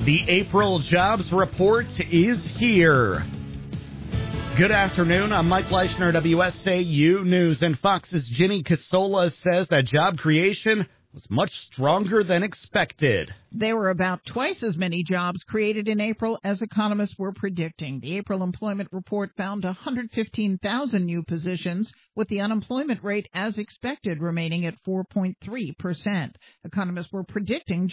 The April jobs report is here. Good afternoon. I'm Mike Leishner, WSAU News. And Fox's Ginny Casola says that job creation was much stronger than expected. There were about twice as many jobs created in April as economists were predicting. The April employment report found 115,000 new positions, with the unemployment rate as expected remaining at 4.3%. Economists were predicting